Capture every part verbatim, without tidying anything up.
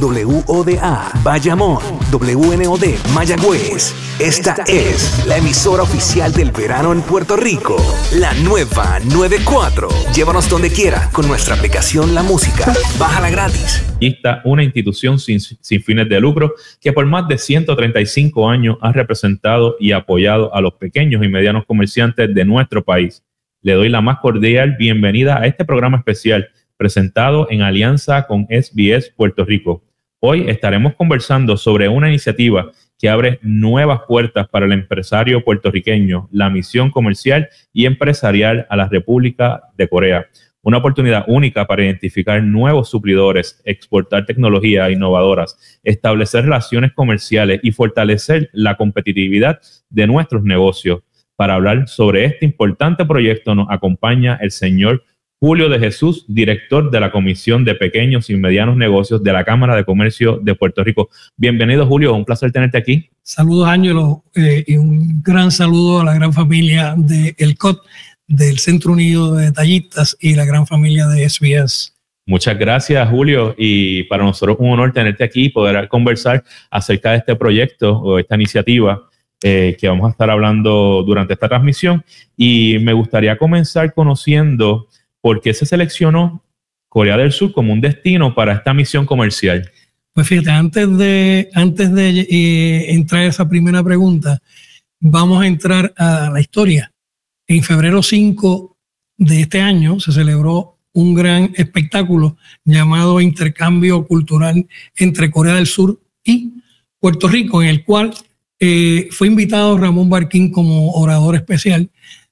W O D A, Bayamón, W N O D, Mayagüez. Esta es la emisora oficial del verano en Puerto Rico, la nueva noventa y cuatro. Llévanos donde quiera con nuestra aplicación La Música. Bájala gratis. Aquí está una institución sin, sin fines de lucro que por más de ciento treinta y cinco años ha representado y apoyado a los pequeños y medianos comerciantes de nuestro país. Le doy la más cordial bienvenida a este programa especial presentado en alianza con S B S Puerto Rico. Hoy estaremos conversando sobre una iniciativa que abre nuevas puertas para el empresario puertorriqueño, la misión comercial y empresarial a la República de Corea. Una oportunidad única para identificar nuevos suplidores, exportar tecnologías innovadoras, establecer relaciones comerciales y fortalecer la competitividad de nuestros negocios. Para hablar sobre este importante proyecto nos acompaña el señor Julio de Jesús, director de la Comisión de Pequeños y Medianos Negocios de la Cámara de Comercio de Puerto Rico. Bienvenido, Julio, un placer tenerte aquí. Saludos, Ángelo, eh, y un gran saludo a la gran familia de El C O T, del Centro Unido de Detallistas, y la gran familia de S B S. Muchas gracias, Julio, y para nosotros un honor tenerte aquí y poder conversar acerca de este proyecto o esta iniciativa eh, que vamos a estar hablando durante esta transmisión. Y me gustaría comenzar conociendo por qué se seleccionó Corea del Sur como un destino para esta misión comercial. Pues fíjate, antes de, antes de eh, entrar a esa primera pregunta, vamos a entrar a la historia. En febrero cinco de este año se celebró un gran espectáculo llamado Intercambio Cultural entre Corea del Sur y Puerto Rico, en el cual eh, fue invitado Ramón Barquín como orador especial.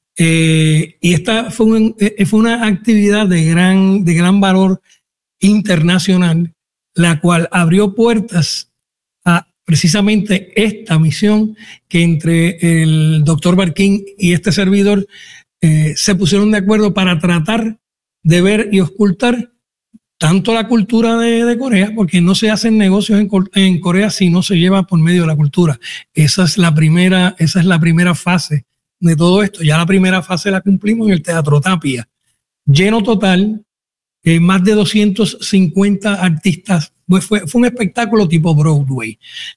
Eh, y esta fue, un, eh, fue una actividad de gran, de gran valor internacional, la cual abrió puertas a precisamente esta misión que entre el doctor Barquín y este servidor eh, se pusieron de acuerdo para tratar de ver y ocultar tanto la cultura de, de Corea, porque no se hacen negocios en, en Corea si no se lleva por medio de la cultura. Esa es la primera, esa es la primera fase de todo esto. Ya la primera fase la cumplimos en el Teatro Tapia. Lleno total, eh, más de doscientos cincuenta artistas. Pues fue, fue un espectáculo tipo Broadway.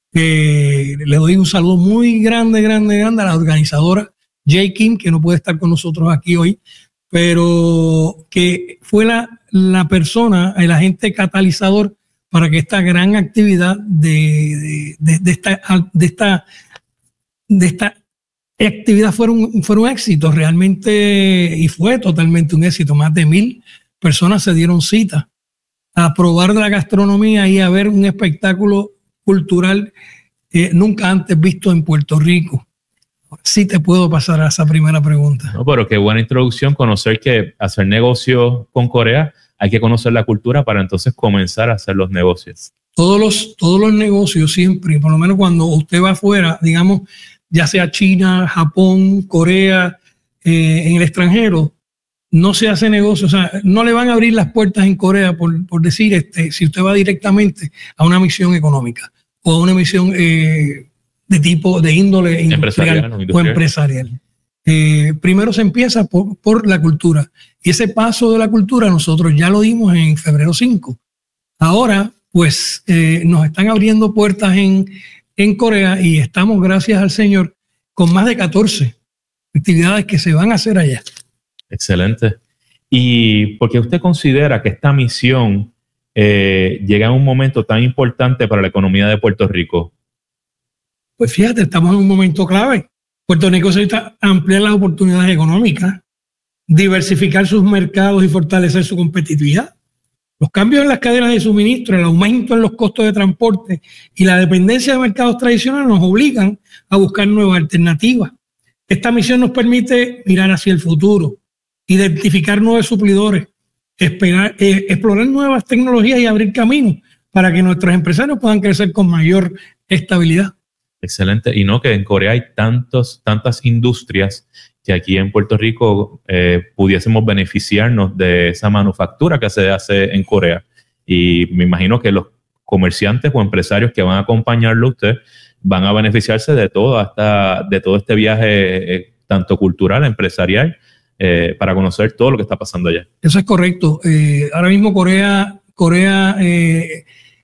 Eh, le doy un saludo muy grande, grande, grande a la organizadora Jay Kim, que no puede estar con nosotros aquí hoy, pero que fue la, la persona, el agente catalizador para que esta gran actividad de, de, de, de esta, de esta, de esta actividad fuera un, fuera un éxito realmente, y fue totalmente un éxito. Más de mil personas se dieron cita a probar de la gastronomía y a ver un espectáculo cultural eh, nunca antes visto en Puerto Rico. Sí te puedo pasar a esa primera pregunta. No, pero qué buena introducción, conocer que hacer negocios con Corea hay que conocer la cultura para entonces comenzar a hacer los negocios. Todos los, todos los negocios siempre, por lo menos cuando usted va afuera, digamos, ya sea China, Japón, Corea, eh, en el extranjero, no se hace negocio. O sea, no le van a abrir las puertas en Corea por, por decir, este, si usted va directamente a una misión económica o a una misión eh, de tipo, de índole industrial, empresarial, industrial. o empresarial. Eh, primero se empieza por, por la cultura. Y ese paso de la cultura nosotros ya lo dimos en febrero cinco. Ahora, pues, eh, nos están abriendo puertas en en Corea y estamos, gracias al Señor, con más de catorce actividades que se van a hacer allá. Excelente. ¿Y por qué usted considera que esta misión eh, llega en un momento tan importante para la economía de Puerto Rico? Pues fíjate, estamos en un momento clave. Puerto Rico necesita ampliar las oportunidades económicas, diversificar sus mercados y fortalecer su competitividad. Los cambios en las cadenas de suministro, el aumento en los costos de transporte y la dependencia de mercados tradicionales nos obligan a buscar nuevas alternativas. Esta misión nos permite mirar hacia el futuro, identificar nuevos suplidores, esperar, eh, explorar nuevas tecnologías y abrir caminos para que nuestros empresarios puedan crecer con mayor estabilidad. Excelente. Y no que en Corea hay tantos, tantas industrias que aquí en Puerto Rico eh, pudiésemos beneficiarnos de esa manufactura que se hace en Corea. Y me imagino que los comerciantes o empresarios que van a acompañarlo a usted van a beneficiarse de todo, hasta, de todo este viaje, eh, tanto cultural, empresarial, eh, para conocer todo lo que está pasando allá. Eso es correcto. Eh, ahora mismo Corea, Corea eh,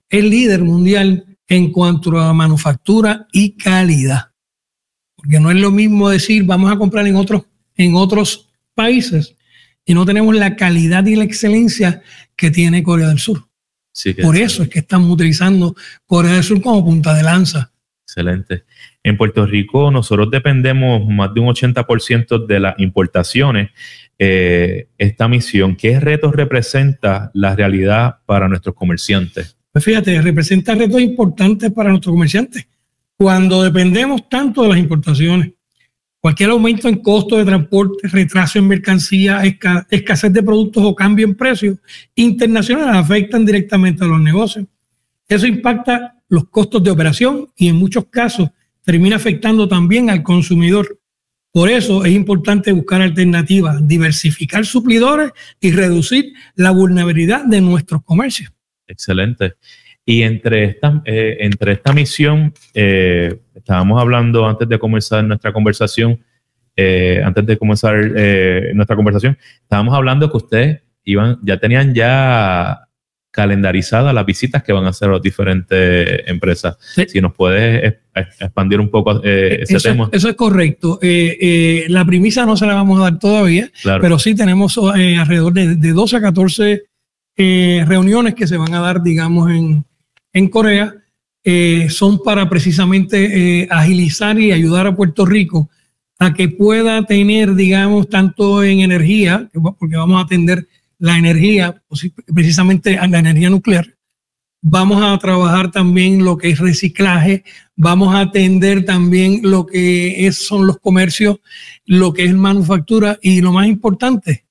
es líder mundial en cuanto a manufactura y calidad. Porque no es lo mismo decir vamos a comprar en otros, en otros países y no tenemos la calidad y la excelencia que tiene Corea del Sur. Sí, que Por sí. eso es que estamos utilizando Corea del Sur como punta de lanza. Excelente. En Puerto Rico nosotros dependemos más de un ochenta por ciento de las importaciones. Eh, esta misión, ¿qué retos representa la realidad para nuestros comerciantes? Pues fíjate, representa retos importantes para nuestros comerciantes. Cuando dependemos tanto de las importaciones, cualquier aumento en costo de transporte, retraso en mercancía, esca- escasez de productos o cambio en precios internacionales afectan directamente a los negocios. Eso impacta los costos de operación y en muchos casos termina afectando también al consumidor. Por eso es importante buscar alternativas, diversificar suplidores y reducir la vulnerabilidad de nuestros comercios. Excelente. Y entre esta, eh, entre esta misión, eh, estábamos hablando antes de comenzar nuestra conversación, eh, antes de comenzar eh, nuestra conversación, estábamos hablando que ustedes iban, ya tenían ya calendarizadas las visitas que van a hacer a las diferentes empresas. Sí. Si nos puedes expandir un poco eh, ese eso, tema. Eso es correcto. Eh, eh, la premisa no se la vamos a dar todavía, Claro. pero sí tenemos eh, alrededor de, de doce a catorce eh, reuniones que se van a dar, digamos, en, en Corea. Eh, son para precisamente eh, agilizar y ayudar a Puerto Rico a que pueda tener, digamos, tanto en energía, porque vamos a atender la energía, precisamente la energía nuclear. Vamos a trabajar también lo que es reciclaje, vamos a atender también lo que es, son los comercios, lo que es manufactura y lo más importante,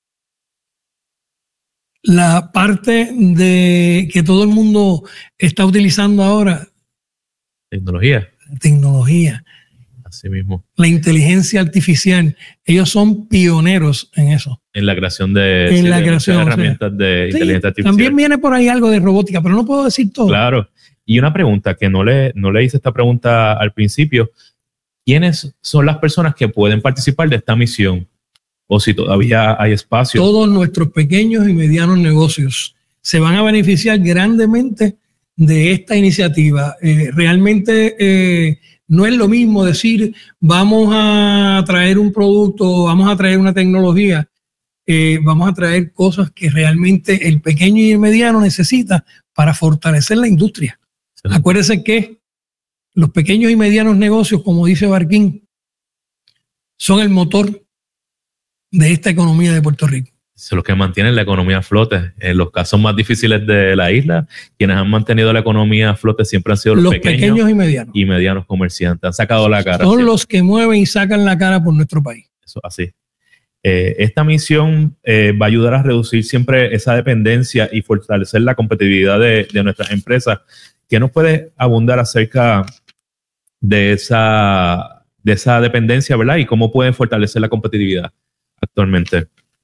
la parte de que todo el mundo está utilizando ahora, Tecnología. tecnología, Así mismo. la inteligencia artificial. Ellos son pioneros en eso. En la creación de, En sí, la de creación, muchas o sea, herramientas de Sí, inteligencia artificial. también viene por ahí algo de robótica, pero no puedo decir todo. Claro. Y una pregunta que no le, no le hice esta pregunta al principio. ¿Quiénes son las personas que pueden participar de esta misión? O si todavía hay espacio. Todos nuestros pequeños y medianos negocios se van a beneficiar grandemente de esta iniciativa. Eh, realmente eh, no es lo mismo decir vamos a traer un producto, vamos a traer una tecnología, eh, vamos a traer cosas que realmente el pequeño y el mediano necesita para fortalecer la industria. Sí. Acuérdense que los pequeños y medianos negocios, como dice Barquín, son el motor de esta economía de Puerto Rico. Son los que mantienen la economía a flote. En los casos más difíciles de la isla, quienes han mantenido la economía a flote siempre han sido los, Los pequeños, pequeños y medianos. y medianos comerciantes. Han sacado la cara. Son siempre. los que mueven y sacan la cara por nuestro país. Eso, así. Eh, esta misión eh, va a ayudar a reducir siempre esa dependencia y fortalecer la competitividad de, de nuestras empresas. ¿Qué nos puede abundar acerca de esa, de esa dependencia, verdad? Y cómo pueden fortalecer la competitividad actualmente.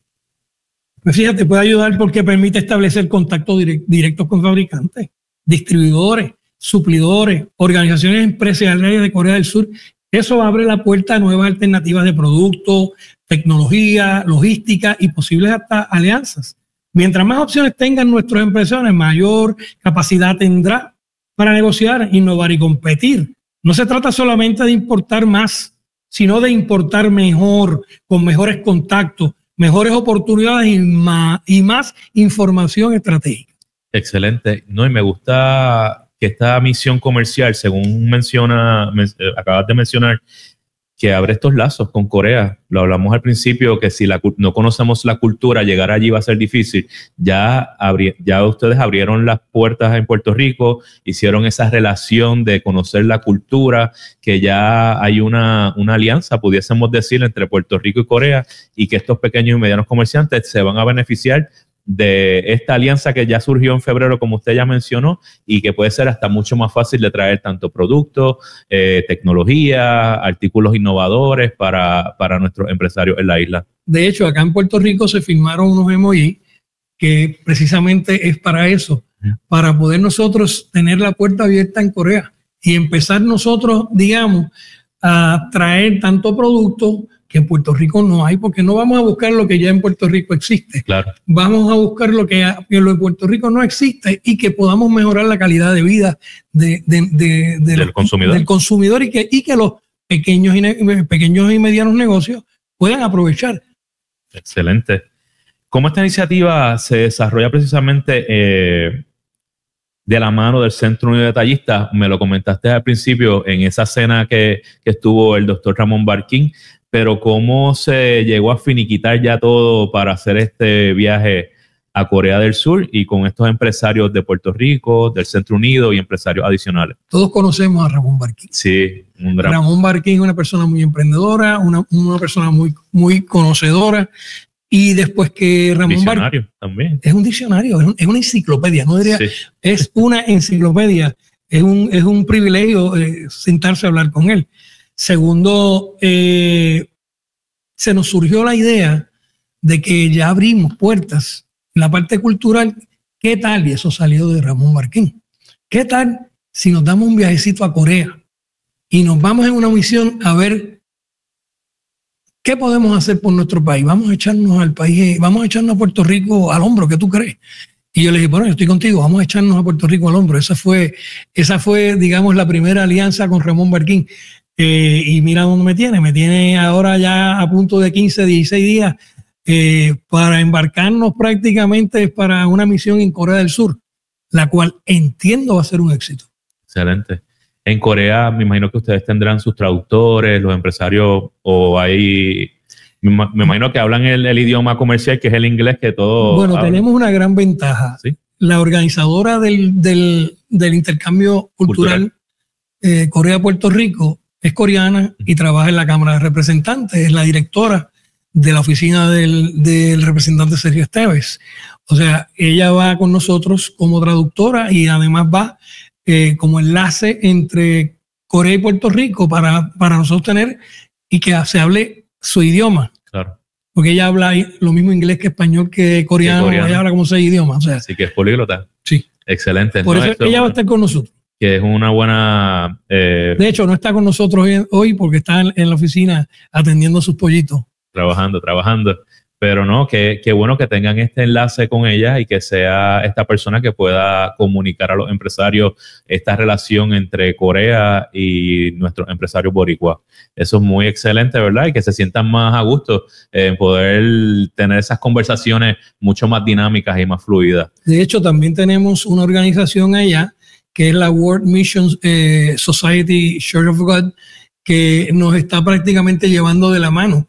Pues fíjate, puede ayudar porque permite establecer contactos direct, directos con fabricantes, distribuidores, suplidores, organizaciones empresariales de Corea del Sur. Eso abre la puerta a nuevas alternativas de productos, tecnología, logística y posibles hasta alianzas. Mientras más opciones tengan nuestros empresarios, mayor capacidad tendrá para negociar, innovar y competir. No se trata solamente de importar más, sino de importar mejor, con mejores contactos, mejores oportunidades y más, y más información estratégica. Excelente. No, y me gusta que esta misión comercial, según menciona, men, eh, acabas de mencionar, que abre estos lazos con Corea. Lo hablamos al principio, que si la, no conocemos la cultura, llegar allí va a ser difícil. Ya, abri, ya ustedes abrieron las puertas en Puerto Rico, hicieron esa relación de conocer la cultura, que ya hay una, una alianza, pudiésemos decir, entre Puerto Rico y Corea, y que estos pequeños y medianos comerciantes se van a beneficiar de esta alianza que ya surgió en febrero, como usted ya mencionó, y que puede ser hasta mucho más fácil de traer tanto productos, eh, tecnología, artículos innovadores para, para nuestros empresarios en la isla. De hecho, acá en Puerto Rico se firmaron unos M O U que precisamente es para eso, para poder nosotros tener la puerta abierta en Corea y empezar nosotros, digamos, a traer tanto productos que en Puerto Rico no hay, porque no vamos a buscar lo que ya en Puerto Rico existe. Claro. Vamos a buscar lo que, que lo de Puerto Rico no existe y que podamos mejorar la calidad de vida de, de, de, de del, los, consumidor. del consumidor y que, y que los pequeños y, pequeños y medianos negocios puedan aprovechar. Excelente. ¿Cómo esta iniciativa se desarrolla precisamente eh, de la mano del Centro Unido de Detallistas? Me lo comentaste al principio en esa cena que, que estuvo el doctor Ramón Barquín, pero ¿cómo se llegó a finiquitar ya todo para hacer este viaje a Corea del Sur y con estos empresarios de Puerto Rico, del Centro Unido y empresarios adicionales? Todos conocemos a Ramón Barquín. Sí, un gran... Ramón Barquín es una persona muy emprendedora, una, una persona muy, muy conocedora. Y después que Ramón Barquín también es un diccionario, es, un, es una enciclopedia, no diría, sí. Es una enciclopedia, es un, es un privilegio eh, sentarse a hablar con él. Segundo, eh, se nos surgió la idea de que ya abrimos puertas en la parte cultural. ¿Qué tal? Y eso salió de Ramón Barquín. ¿Qué tal si nos damos un viajecito a Corea y nos vamos en una misión a ver qué podemos hacer por nuestro país? Vamos a echarnos al país, vamos a echarnos a Puerto Rico al hombro, ¿qué tú crees? Y yo le dije, bueno, yo estoy contigo, vamos a echarnos a Puerto Rico al hombro. Esa fue, esa fue, digamos, la primera alianza con Ramón Barquín. Eh, y mira dónde me tiene, me tiene ahora ya a punto de quince, dieciséis días eh, para embarcarnos prácticamente para una misión en Corea del Sur, la cual entiendo va a ser un éxito. Excelente. En Corea me imagino que ustedes tendrán sus traductores, los empresarios, o hay... Me, me imagino que hablan el, el idioma comercial, que es el inglés, que todo... Bueno, habla. Tenemos una gran ventaja. ¿Sí? La organizadora del, del, del intercambio cultural, cultural. Eh, Corea-Puerto Rico es coreana y trabaja en la Cámara de Representantes, es la directora de la oficina del, del representante Sergio Esteves. O sea, ella va con nosotros como traductora y además va eh, como enlace entre Corea y Puerto Rico para, para nosotros tener y que se hable su idioma. Claro. Porque ella habla lo mismo inglés que español que coreano, que coreano. Ella habla como seis idiomas. O sea, así que es políglota. Sí. Excelente. Por no, eso ella va a estar con nosotros. Que es una buena... Eh, de hecho, no está con nosotros hoy porque está en la oficina atendiendo a sus pollitos. Trabajando, trabajando. Pero no, que, que bueno que tengan este enlace con ella y que sea esta persona que pueda comunicar a los empresarios esta relación entre Corea y nuestros empresarios boricuas. Eso es muy excelente, ¿verdad? Y que se sientan más a gusto en poder tener esas conversaciones mucho más dinámicas y más fluidas. De hecho, también tenemos una organización allá que es la World Mission eh, Society Church of God, que nos está prácticamente llevando de la mano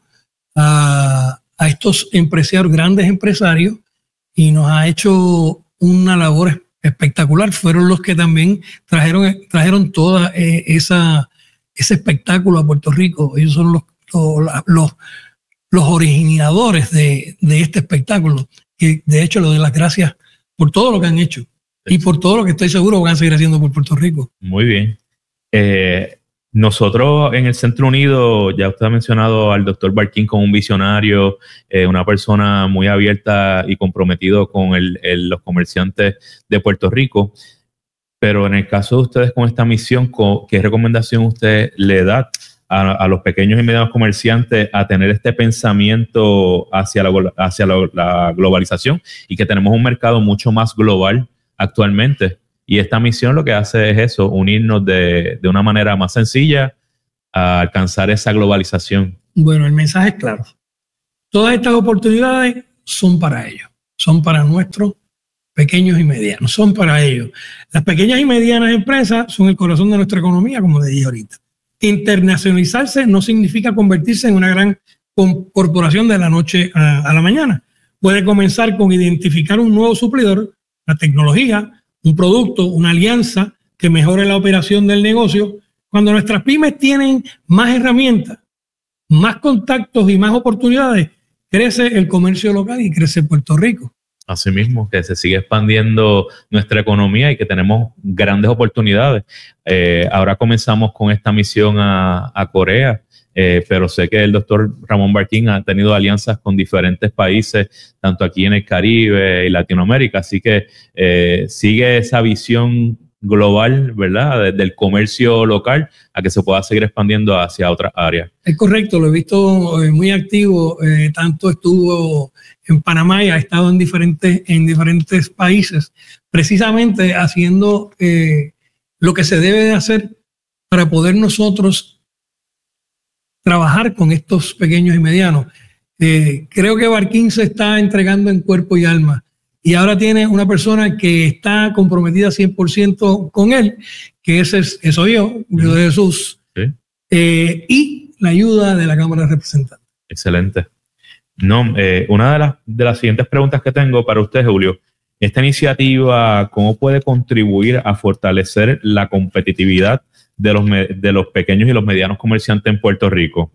a, a estos empresarios, grandes empresarios, y nos ha hecho una labor espectacular. Fueron los que también trajeron, trajeron toda eh, esa, ese espectáculo a Puerto Rico. Ellos son los, los, los, los originadores de, de este espectáculo. Y de hecho, le doy las gracias por todo lo que han hecho. Y por todo lo que estoy seguro van a seguir haciendo por Puerto Rico. Muy bien. Eh, nosotros en el Centro Unido, ya usted ha mencionado al doctor Barquín como un visionario, eh, una persona muy abierta y comprometido con el, el, los comerciantes de Puerto Rico. Pero en el caso de ustedes con esta misión, ¿qué recomendación usted le da a, a los pequeños y medianos comerciantes a tener este pensamiento hacia, la, hacia la, la globalización y que tenemos un mercado mucho más global actualmente? Y esta misión lo que hace es eso, unirnos de, de una manera más sencilla a alcanzar esa globalización. Bueno, el mensaje es claro. Todas estas oportunidades son para ellos, son para nuestros pequeños y medianos, son para ellos. Las pequeñas y medianas empresas son el corazón de nuestra economía, como le dije ahorita. Internacionalizarse no significa convertirse en una gran corporación de la noche a, a la mañana. Puede comenzar con identificar un nuevo suplidor, la tecnología, un producto, una alianza que mejore la operación del negocio. Cuando nuestras pymes tienen más herramientas, más contactos y más oportunidades, crece el comercio local y crece Puerto Rico. Asimismo, que se sigue expandiendo nuestra economía y que tenemos grandes oportunidades. Eh, ahora comenzamos con esta misión a, a Corea. Eh, pero sé que el doctor Ramón Barquín ha tenido alianzas con diferentes países, tanto aquí en el Caribe y Latinoamérica, así que eh, sigue esa visión global, ¿verdad? Desde el comercio local a que se pueda seguir expandiendo hacia otras áreas. Es correcto, lo he visto eh, muy activo, eh, tanto estuvo en Panamá y ha estado en diferentes, en diferentes países, precisamente haciendo eh, lo que se debe de hacer para poder nosotros trabajar con estos pequeños y medianos. Eh, creo que Barquín se está entregando en cuerpo y alma y ahora tiene una persona que está comprometida cien por ciento con él, que ese, ese soy yo, yo de Jesús, Sí. eh, y la ayuda de la Cámara de Representantes. Excelente. No, eh, una de las, de las siguientes preguntas que tengo para usted, Julio, esta iniciativa, ¿cómo puede contribuir a fortalecer la competitividad de los, de los pequeños y los medianos comerciantes en Puerto Rico?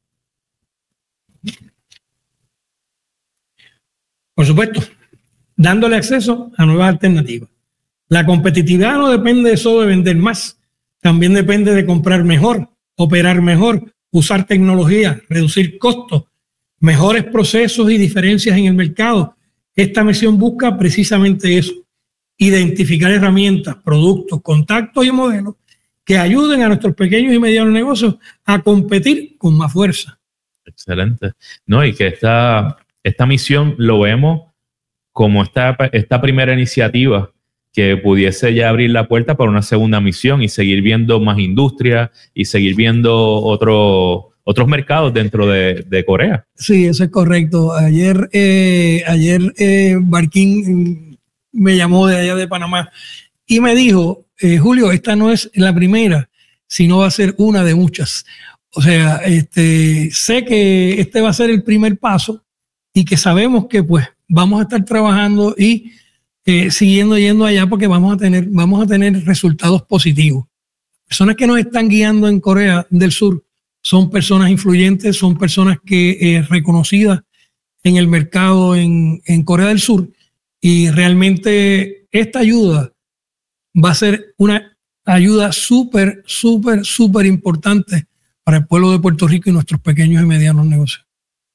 Por supuesto, dándole acceso a nuevas alternativas. La competitividad no depende solo de vender más, también depende de comprar mejor, operar mejor, usar tecnología, reducir costos, mejores procesos y diferencias en el mercado. Esta misión busca precisamente eso, identificar herramientas, productos, contactos y modelos que ayuden a nuestros pequeños y medianos negocios a competir con más fuerza. Excelente. No, y que esta, esta misión lo vemos como esta, esta primera iniciativa que pudiese ya abrir la puerta para una segunda misión y seguir viendo más industria y seguir viendo otro, otros mercados dentro de, de Corea. Sí, eso es correcto. Ayer, eh, ayer eh, Barquín me llamó de allá de Panamá y me dijo, eh, Julio, esta no es la primera, sino va a ser una de muchas. O sea, este, sé que este va a ser el primer paso y que sabemos que pues vamos a estar trabajando y eh, siguiendo yendo allá porque vamos a tener, vamos a tener resultados positivos. Personas que nos están guiando en Corea del Sur son personas influyentes, son personas que eh, reconocidas en el mercado en, en Corea del Sur y realmente esta ayuda va a ser una ayuda súper, súper, súper importante para el pueblo de Puerto Rico y nuestros pequeños y medianos negocios.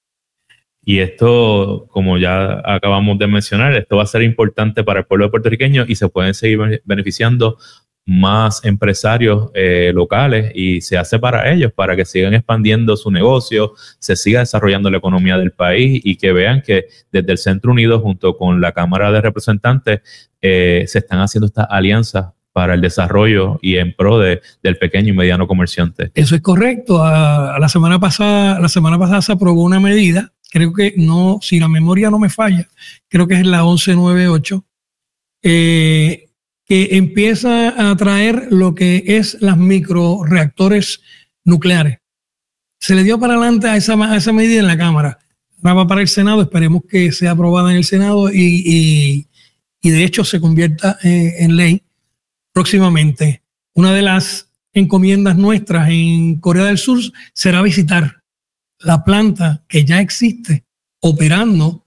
Y esto, como ya acabamos de mencionar, esto va a ser importante para el pueblo puertorriqueño y se pueden seguir beneficiando más empresarios eh, locales y se hace para ellos, para que sigan expandiendo su negocio, se siga desarrollando la economía del país y que vean que desde el Centro Unido junto con la Cámara de Representantes eh, se están haciendo estas alianzas para el desarrollo y en pro de, del pequeño y mediano comerciante. Eso es correcto. A, a la semana pasada, la semana pasada se aprobó una medida, creo que no, si la memoria no me falla, creo que es la once noventa y ocho, eh, que empieza a traer lo que es las microreactores nucleares. Se le dio para adelante a esa, a esa medida en la Cámara. Ahora va para el Senado, esperemos que sea aprobada en el Senado y, y, y de hecho se convierta eh, en ley próximamente. Una de las encomiendas nuestras en Corea del Sur será visitar la planta que ya existe operando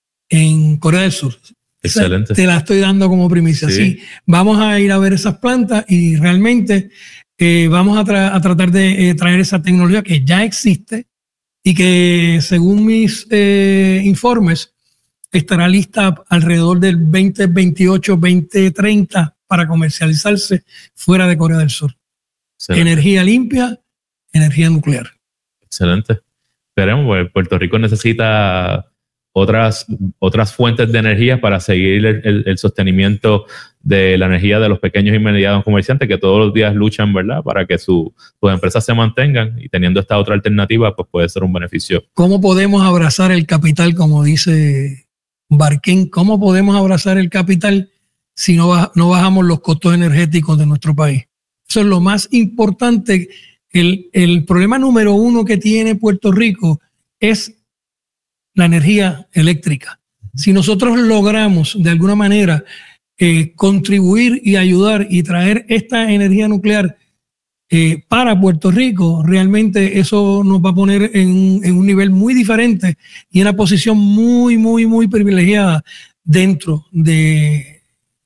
en Corea del Sur. Excelente. Te la estoy dando como primicia. Sí, sí, vamos a ir a ver esas plantas y realmente eh, vamos a, tra a tratar de eh, traer esa tecnología que ya existe y que según mis eh, informes estará lista alrededor del veinte veintiocho, veinte treinta para comercializarse fuera de Corea del Sur. Excelente. Energía limpia, energía nuclear. Excelente. Esperemos, pues Puerto Rico necesita otras, otras fuentes de energía para seguir el, el, el sostenimiento de la energía de los pequeños y medianos comerciantes que todos los días luchan, ¿verdad?, para que su, sus empresas se mantengan, y teniendo esta otra alternativa, pues puede ser un beneficio. ¿Cómo podemos abrazar el capital, como dice Barquín? ¿Cómo podemos abrazar el capital si no, baj no bajamos los costos energéticos de nuestro país? Eso es lo más importante. El, el problema número uno que tiene Puerto Rico es la energía eléctrica. Si nosotros logramos de alguna manera eh, contribuir y ayudar y traer esta energía nuclear eh, para Puerto Rico, realmente eso nos va a poner en, en un nivel muy diferente y en una posición muy, muy, muy privilegiada dentro de,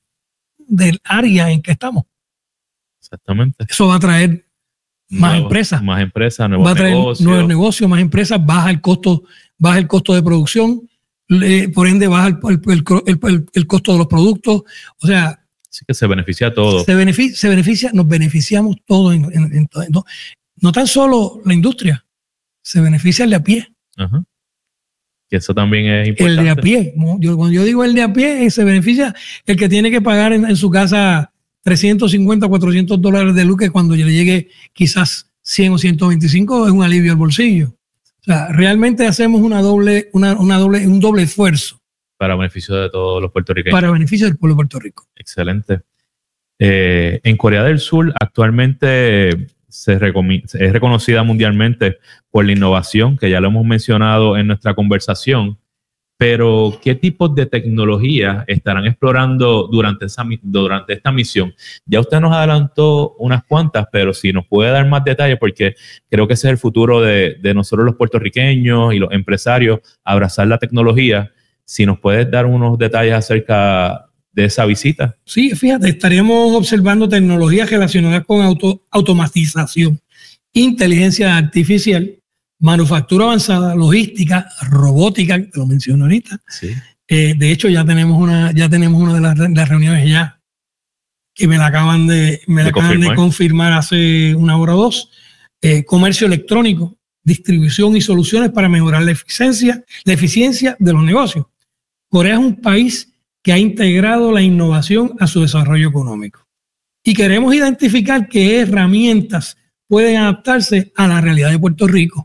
del área en que estamos. Exactamente. Eso va a traer más nuevos, empresas. Más empresas, nuevos va a traer negocios. nuevos negocios, más empresas, baja el costo, baja el costo de producción, eh, por ende baja el, el, el, el, el costo de los productos. O sea, Así que se beneficia a todos. Se beneficia, se beneficia, nos beneficiamos todos. En, en, en todo. No, no tan solo la industria, se beneficia el de a pie. Ajá. Y eso también es importante. El de a pie. Yo, cuando yo digo el de a pie, se beneficia el que tiene que pagar en, en su casa trescientos cincuenta, cuatrocientos dólares de luz, que cuando le llegue quizás cien o ciento veinticinco es un alivio al bolsillo. O sea, realmente hacemos una doble, una, una doble, un doble esfuerzo. Para beneficio de todos los puertorriqueños. Para beneficio del pueblo de Puerto Rico. Excelente. Eh, en Corea del Sur actualmente se es reconocida mundialmente por la innovación, que ya lo hemos mencionado en nuestra conversación, pero ¿qué tipos de tecnologías estarán explorando durante, esa, durante esta misión? Ya usted nos adelantó unas cuantas, pero si nos puede dar más detalles, porque creo que ese es el futuro de, de nosotros los puertorriqueños y los empresarios, abrazar la tecnología. Si nos puedes dar unos detalles acerca de esa visita. Sí, fíjate, estaríamos observando tecnologías relacionadas con auto, automatización, inteligencia artificial, manufactura avanzada, logística, robótica, te lo menciono ahorita. Sí. Eh, de hecho, ya tenemos una, ya tenemos una de las, las reuniones ya que me la acaban de, me la acaban confirmar. de confirmar hace una hora o dos. Eh, comercio electrónico, distribución y soluciones para mejorar la eficiencia, la eficiencia de los negocios. Corea es un país que ha integrado la innovación a su desarrollo económico. Y queremos identificar qué herramientas pueden adaptarse a la realidad de Puerto Rico.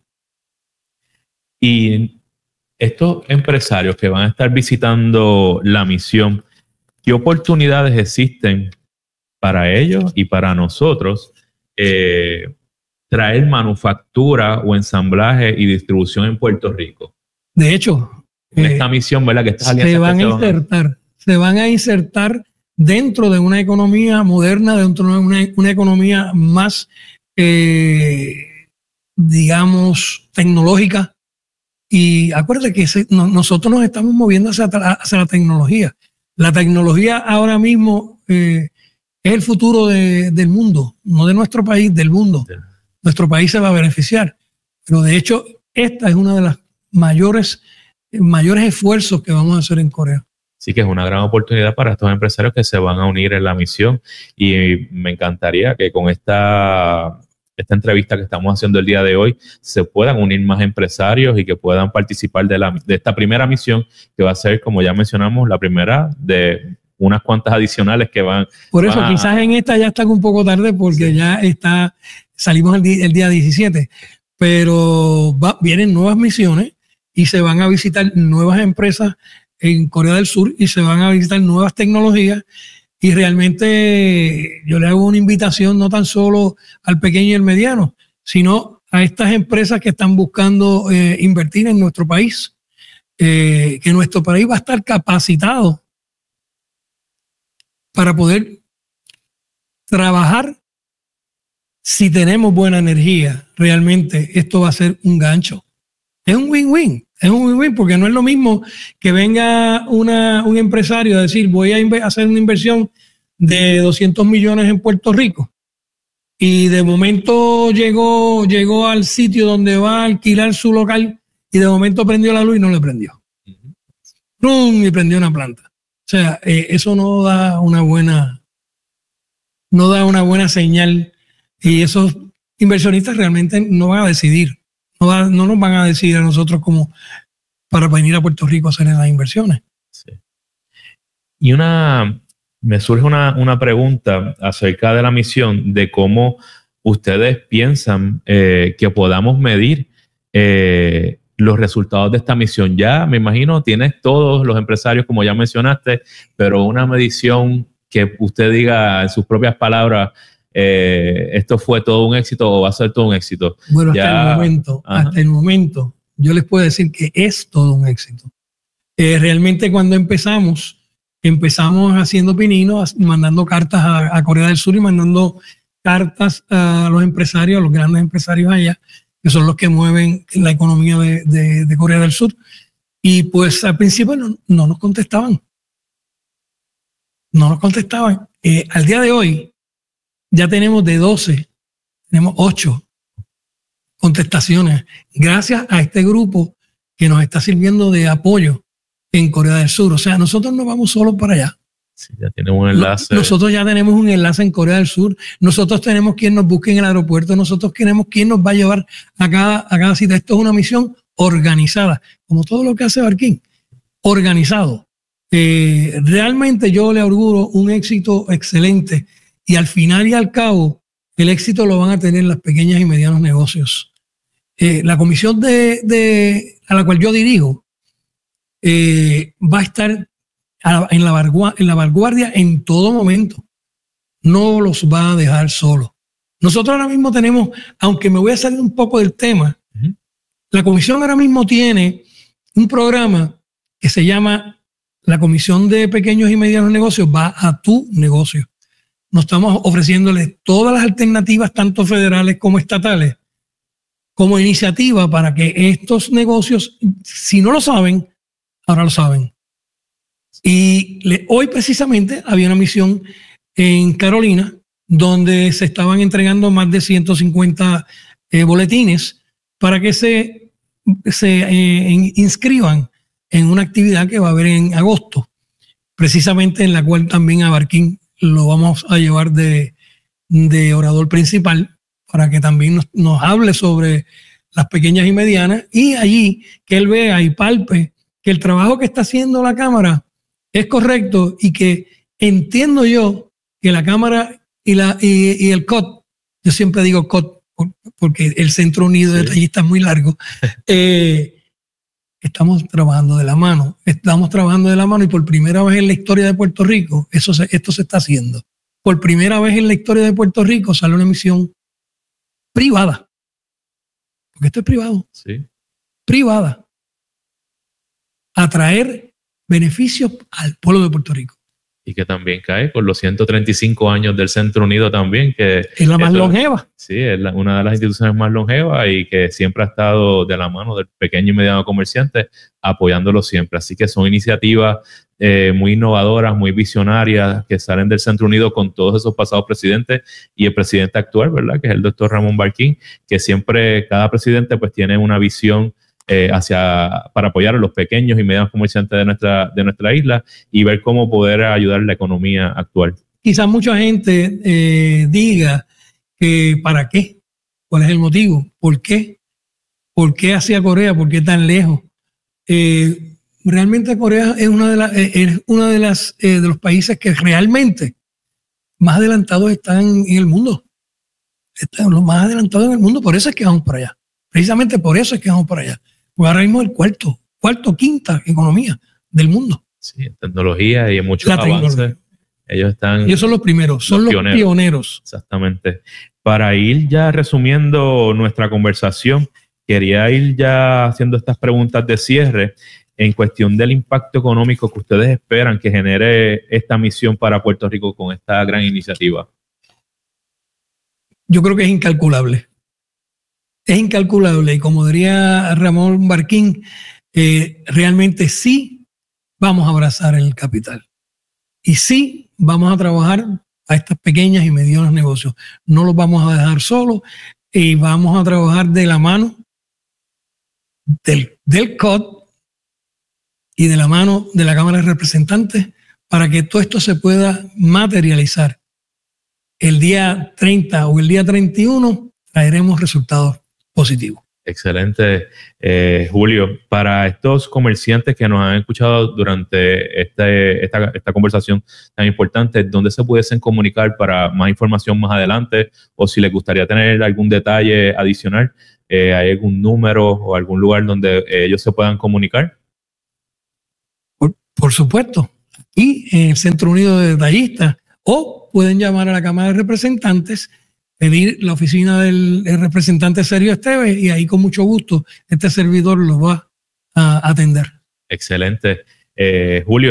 Y estos empresarios que van a estar visitando la misión, ¿qué oportunidades existen para ellos y para nosotros eh, traer manufactura o ensamblaje y distribución en Puerto Rico? De hecho, en esta eh, misión, ¿verdad? Que estas alianzas se van que a insertar, se van a insertar dentro de una economía moderna, dentro de una, una economía más, eh, digamos, tecnológica. Y acuérdate que se, no, nosotros nos estamos moviendo hacia, hacia la tecnología. La tecnología ahora mismo eh, es el futuro de, del mundo, no de nuestro país, del mundo. Sí. Nuestro país se va a beneficiar. Pero de hecho, esta es una de las mayores, mayores esfuerzos que vamos a hacer en Corea. Sí, que es una gran oportunidad para estos empresarios que se van a unir en la misión. Y me encantaría que con esta... esta entrevista que estamos haciendo el día de hoy, se puedan unir más empresarios y que puedan participar de, la, de esta primera misión, que va a ser, como ya mencionamos, la primera de unas cuantas adicionales que van. Por eso, van a, quizás en esta ya están un poco tarde porque sí. ya está, salimos el día, el día diecisiete, pero va, vienen nuevas misiones y se van a visitar nuevas empresas en Corea del Sur y se van a visitar nuevas tecnologías. Y realmente yo le hago una invitación no tan solo al pequeño y el mediano, sino a estas empresas que están buscando eh, invertir en nuestro país, eh, que nuestro país va a estar capacitado para poder trabajar. Si tenemos buena energía, realmente esto va a ser un gancho. Es un win-win. Es un win-win porque no es lo mismo que venga una, un empresario a decir voy a hacer una inversión de doscientos millones en Puerto Rico y de momento llegó, llegó al sitio donde va a alquilar su local y de momento prendió la luz y no le prendió. ¡Pum! Y prendió una planta. O sea, eh, eso no da una buena, no da una buena señal y esos inversionistas realmente no van a decidir. No, va, no nos van a decidir a nosotros como para venir a Puerto Rico a hacer las inversiones. Sí. Y una, me surge una, una pregunta acerca de la misión, de cómo ustedes piensan eh, que podamos medir eh, los resultados de esta misión. Ya me imagino tienes todos los empresarios, como ya mencionaste, pero una medición que usted diga en sus propias palabras, Eh, esto fue todo un éxito o va a ser todo un éxito. Bueno, hasta ya, el momento, ajá. hasta el momento, yo les puedo decir que es todo un éxito. Eh, realmente cuando empezamos, empezamos haciendo pininos, mandando cartas a, a Corea del Sur y mandando cartas a los empresarios, a los grandes empresarios allá, que son los que mueven la economía de, de, de Corea del Sur. Y pues al principio no, no nos contestaban. No nos contestaban. Eh, al día de hoy, ya tenemos de doce, tenemos ocho contestaciones gracias a este grupo que nos está sirviendo de apoyo en Corea del Sur. O sea, nosotros no vamos solo para allá. Sí, ya tenemos un enlace. Nosotros ya tenemos un enlace en Corea del Sur. Nosotros tenemos quien nos busque en el aeropuerto. Nosotros tenemos quien nos va a llevar a cada, a cada cita. Esto es una misión organizada, como todo lo que hace Barquín, organizado. Eh, realmente yo le auguro un éxito excelente y al final y al cabo el éxito lo van a tener las pequeñas y medianos negocios. Eh, la comisión de, de, a la cual yo dirijo eh, va a estar en la, vanguardia, en la vanguardia en todo momento. No los va a dejar solos. Nosotros ahora mismo tenemos, aunque me voy a salir un poco del tema, uh-huh. La comisión ahora mismo tiene un programa que se llama la Comisión de Pequeños y Medianos Negocios va a tu negocio. Nos estamos ofreciéndoles todas las alternativas, tanto federales como estatales, como iniciativa para que estos negocios, si no lo saben, ahora lo saben. Y le, hoy precisamente había una misión en Carolina donde se estaban entregando más de ciento cincuenta eh, boletines para que se, se eh, en, inscriban en una actividad que va a haber en agosto, precisamente en la cual también a Barquín lo vamos a llevar de, de orador principal para que también nos, nos hable sobre las pequeñas y medianas y allí que él vea y palpe que el trabajo que está haciendo la Cámara es correcto y que entiendo yo que la Cámara y, la, y, y el C O T, yo siempre digo C O T porque el Centro Unido de Detallistas es muy largo, eh, estamos trabajando de la mano, estamos trabajando de la mano y por primera vez en la historia de Puerto Rico eso se, esto se está haciendo. Por primera vez en la historia de Puerto Rico sale una misión privada, porque esto es privado, sí. privada, a traer beneficios al pueblo de Puerto Rico. Y que también cae con los ciento treinta y cinco años del Centro Unido también. Que es la más eso, longeva. Sí, es la, una de las instituciones más longevas y que siempre ha estado de la mano del pequeño y mediano comerciante, apoyándolo siempre. Así que son iniciativas eh, muy innovadoras, muy visionarias, que salen del Centro Unido con todos esos pasados presidentes y el presidente actual, ¿verdad? Que es el doctor Ramón Barquín, que siempre, cada presidente pues tiene una visión Eh, hacia, para apoyar a los pequeños y medianos comerciantes de nuestra, de nuestra isla y ver cómo poder ayudar la economía actual. Quizás mucha gente eh, diga que ¿para qué? ¿Cuál es el motivo? ¿Por qué? ¿Por qué hacia Corea? ¿Por qué tan lejos? Eh, realmente Corea es una de las es una de las eh, de los países que realmente más adelantados están en el mundo. Están los más adelantados en el mundo, por eso es que vamos para allá. Precisamente por eso es que vamos para allá. Pues ahora mismo el cuarto, cuarto, quinta economía del mundo. Sí, en tecnología y en muchos avances. Ellos están. Ellos son los primeros, son los pioneros. pioneros. Exactamente. Para ir ya resumiendo nuestra conversación, quería ir ya haciendo estas preguntas de cierre en cuestión del impacto económico que ustedes esperan que genere esta misión para Puerto Rico con esta gran iniciativa. Yo creo que es incalculable. Es incalculable y como diría Ramón Barquín, eh, realmente sí vamos a abrazar el capital y sí vamos a trabajar a estas pequeñas y medianos negocios. No los vamos a dejar solos y vamos a trabajar de la mano del, del C O T y de la mano de la Cámara de Representantes para que todo esto se pueda materializar. El día treinta o el día treinta y uno traeremos resultados positivo. Excelente, eh, Julio. Para estos comerciantes que nos han escuchado durante este, esta, esta conversación tan importante, ¿dónde se pudiesen comunicar para más información más adelante? O si les gustaría tener algún detalle adicional, eh, ¿hay algún número o algún lugar donde eh, ellos se puedan comunicar? Por, por supuesto, y en el Centro Unido de Detallistas, o pueden llamar a la Cámara de Representantes, pedir la oficina del, del representante Sergio Esteves y ahí con mucho gusto este servidor los va a atender. Excelente. Eh, Julio.